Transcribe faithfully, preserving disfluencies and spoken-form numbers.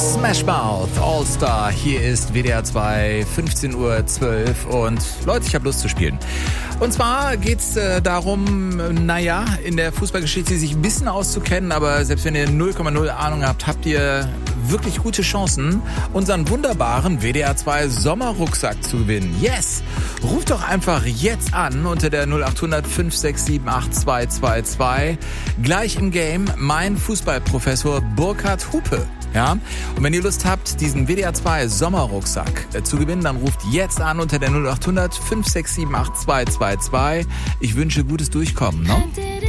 Smash Mouth All-Star. Hier ist W D R zwei, fünfzehn Uhr zwölf und Leute, ich habe Lust zu spielen. Und zwar geht's äh, darum, naja, in der Fußballgeschichte sich ein bisschen auszukennen, aber selbst wenn ihr null Komma null Ahnung habt, habt ihr wirklich gute Chancen, unseren wunderbaren W D R zwei Sommerrucksack zu gewinnen. Yes! Ruft doch einfach jetzt an unter der null acht hundert fünf sechs sieben acht zwei zwei zwei. Gleich im Game mein Fußballprofessor Burkhard Hupe. Ja, und wenn ihr Lust habt, diesen W D R zwei Sommerrucksack äh, zu gewinnen, dann ruft jetzt an unter der null acht hundert fünf sechs sieben acht zwei zwei zwei. Ich wünsche gutes Durchkommen, ne?